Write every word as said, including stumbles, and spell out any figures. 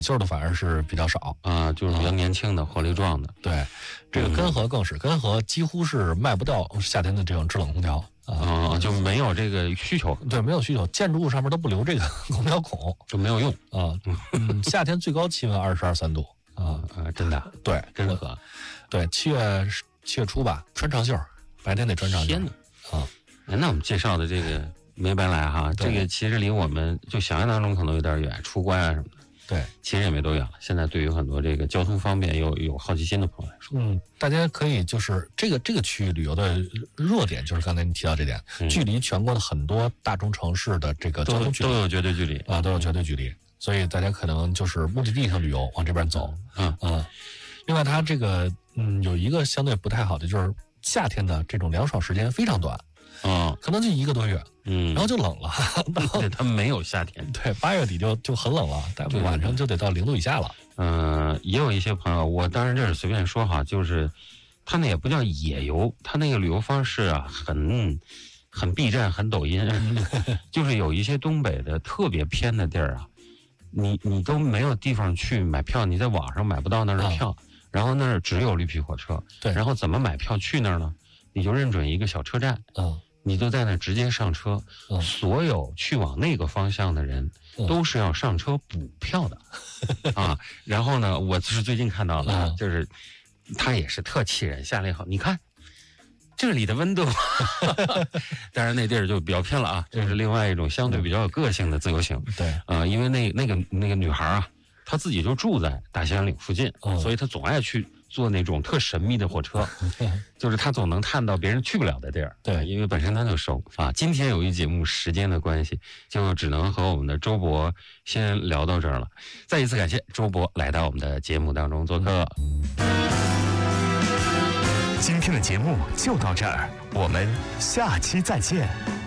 旧的反而是比较少啊，就是比较年轻的、活力壮的。 对，这个根河更是，根河几乎是卖不掉夏天的这种制冷空调啊，就没有这个需求。 对，没有需求，建筑物上面都不留这个空调孔， 就没有用啊。嗯，夏天最高气温二十二三度啊啊，真的， 对， 真和。 对，七月七月初吧，穿长袖，白天得穿长袖。 天哪啊！ 那我们介绍的这个没白来哈，这个其实离我们就想象当中可能有点远，出关啊什么的。 对， 其实也没多远了。现在对于很多这个交通方便又有好奇心的朋友来说， 嗯，大家可以就是这个这个区域旅游的热点，就是刚才你提到这点， 嗯、 距离全国的很多大中城市的这个交通距离都有绝对距离啊，都有绝对距离，所以大家可能就是目的地上旅游往这边走， 嗯嗯。另外，它这个嗯有一个相对不太好的，就是夏天的这种凉爽时间非常短。 嗯， 可能就一个多月， 嗯， 然后就冷了。 对，它没有夏天， 对，八月底就就很冷了，但晚上就得到零度以下了。 嗯、呃，也有一些朋友，我当然这是随便说哈，就是他那也不叫野游，他那个旅游方式啊，很很 B 站，很抖音，就是有一些东北的特别偏的地儿啊，你你都没有地方去买票，你在网上买不到那儿的票，嗯、然后那儿只有绿皮火车， 对， 然后怎么买票去那儿呢？你就认准一个小车站， 嗯。 你就在那直接上车， 嗯、 所有去往那个方向的人、嗯、都是要上车补票的啊。然后呢，我是最近看到的，嗯、就是他也是特气人，下来以后，你看这里的温度，当然那地儿就比较偏了啊，这、就是另外一种相对比较有个性的自由行。 对啊、 呃，因为那那个那个女孩啊，她自己就住在大兴安岭附近， 嗯、 所以她总爱去坐那种特神秘的火车，就是他总能探到别人去不了的地儿。 对， 因为本身他就熟啊。今天由于节目时间的关系，就只能和我们的周博先聊到这儿了。再一次感谢周博来到我们的节目当中做客。 今天的节目就到这儿，我们下期再见。